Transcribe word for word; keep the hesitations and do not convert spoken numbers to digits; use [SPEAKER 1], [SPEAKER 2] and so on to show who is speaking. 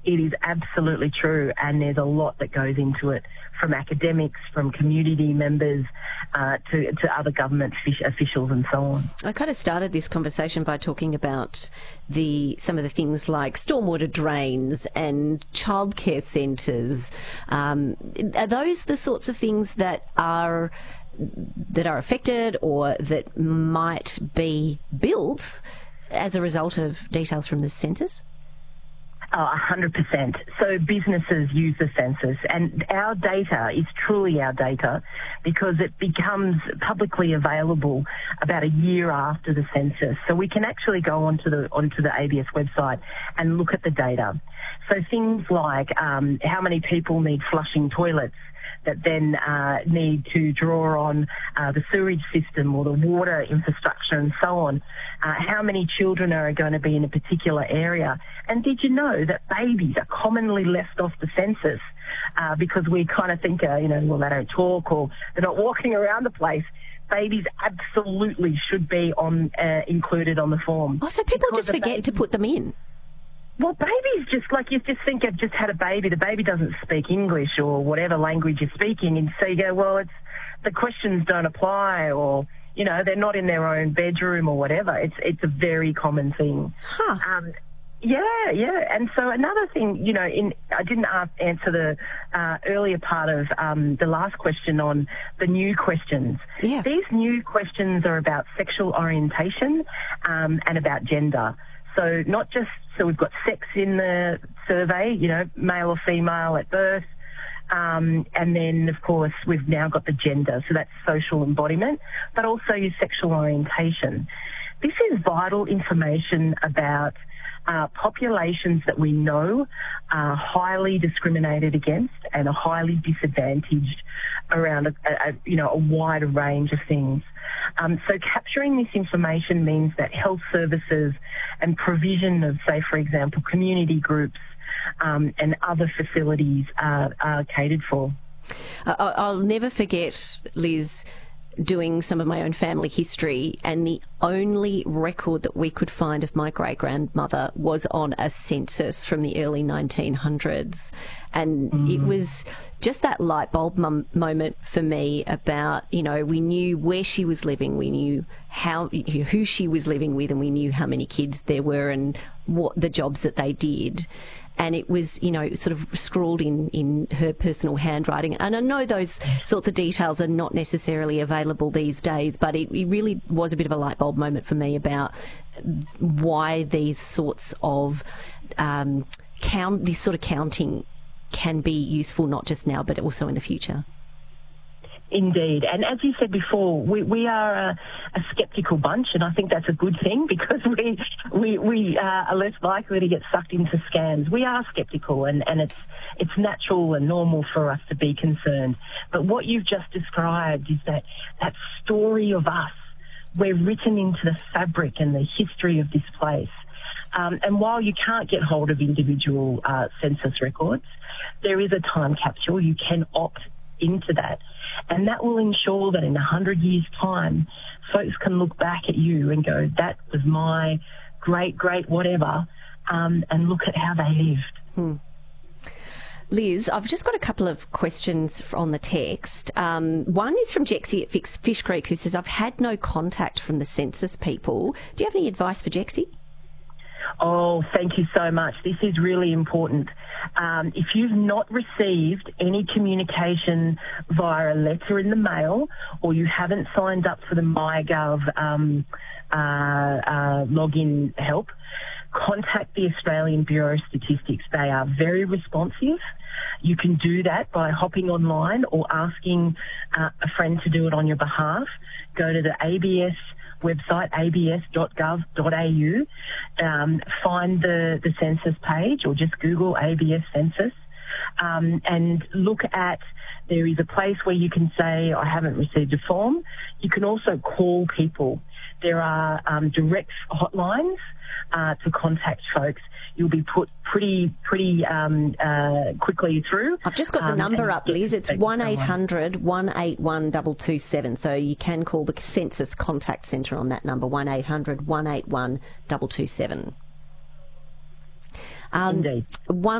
[SPEAKER 1] it is absolutely true, and there's a lot that goes into it, from academics, from community members, uh, to, to other government officials and so on.
[SPEAKER 2] I kind of started this conversation by talking about the some of the things like stormwater drains and childcare centres. Um, are those the sorts of things that are that are affected or that might be built as a result of details from the census?
[SPEAKER 1] Oh, one hundred percent. So businesses use the census, and our data is truly our data because it becomes publicly available about a year after the census. So we can actually go onto the onto the A B S website and look at the data. So things like um, how many people need flushing toilets, that then uh, need to draw on uh, the sewage system or the water infrastructure and so on. Uh, how many children are going to be in a particular area? And did you know that babies are commonly left off the census uh, because we kind of think, uh, you know, well, they don't talk or they're not walking around the place. Babies absolutely should be on uh, included on the form.
[SPEAKER 2] Oh, so people just forget baby- to put them in?
[SPEAKER 1] Well, babies just, like, you just think I've just had a baby. The baby doesn't speak English or whatever language you're speaking. And so you go, well, it's the questions don't apply, or, you know, they're not in their own bedroom or whatever. It's it's a very common thing.
[SPEAKER 2] Huh.
[SPEAKER 1] Um, yeah, yeah. And so another thing, you know, in I didn't ask, answer the uh, earlier part of um, the last question on the new questions.
[SPEAKER 2] Yeah.
[SPEAKER 1] These new questions are about sexual orientation um, and about gender. So not just, so we've got sex in the survey, you know, male or female at birth, um, and then, of course, we've now got the gender, so that's social embodiment, but also your sexual orientation. This is vital information about uh, populations that we know are highly discriminated against and are highly disadvantaged around, a, a, you know, a wide range of things. Um, so capturing this information means that health services and provision of, say, for example, community groups um, and other facilities are, are catered for.
[SPEAKER 2] I'll never forget, Liz, doing some of my own family history, and the only record that we could find of my great-grandmother was on a census from the early nineteen hundreds. And mm. it was just that light bulb mom- moment for me about, you know, we knew where she was living, we knew how who she was living with, and we knew how many kids there were and what the jobs that they did. And it was, you know, sort of scrawled in, in her personal handwriting. And I know those sorts of details are not necessarily available these days, but it, it really was a bit of a light bulb moment for me about why these sorts of um, count, this sort of counting can be useful, not just now, but also in the future.
[SPEAKER 1] Indeed. And as you said before, we, we are a, a sceptical bunch, and I think that's a good thing because we we, we uh, are less likely to get sucked into scams. We are sceptical, and, and it's it's natural and normal for us to be concerned. But what you've just described is that, that story of us. We're written into the fabric and the history of this place. Um, and while you can't get hold of individual uh, census records, there is a time capsule. You can opt into that. And that will ensure that in a hundred years' time, folks can look back at you and go, that was my great, great whatever, um, and look at how they lived.
[SPEAKER 2] Hmm. Liz, I've just got a couple of questions on the text. Um, one is from Jexie at Fish, Fish Creek, who says, I've had no contact from the census people. Do you have any advice for Jexie?
[SPEAKER 1] Oh, thank you so much. This is really important. Um, if you've not received any communication via a letter in the mail, or you haven't signed up for the MyGov um, uh, uh, login help, contact the Australian Bureau of Statistics. They are very responsive. You can do that by hopping online or asking uh, a friend to do it on your behalf. Go to the A B S website, a b s dot gov dot a u, um, find the, the census page, or just Google A B S census, um, and look at, there is a place where you can say, I haven't received a form. You can also call people. There are um, direct hotlines uh, to contact folks. You'll be put pretty pretty um, uh, quickly through.
[SPEAKER 2] I've just got the um, number up, Liz. It's one eight hundred, one eight one, two two seven. So you can call the Census Contact Centre on that number, one eight hundred, one eight one, two two seven. Um,
[SPEAKER 1] Indeed.
[SPEAKER 2] One